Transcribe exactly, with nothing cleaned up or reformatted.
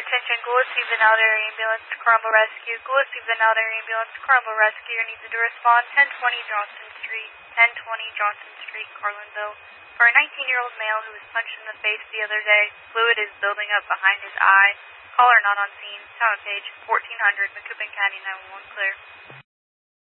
attention, Gillespie Vinalder Ambulance, Carmel Rescue. Gillespie Vinalder Ambulance, Carmel Rescue needs to respond ten twenty Johnson Street, ten twenty Johnson Street, Carlinville. For a nineteen-year-old male who was punched in the face the other day, fluid is building up behind his eye. Caller not on scene. Tower page fourteen hundred, Macoupin County nine one one, clear.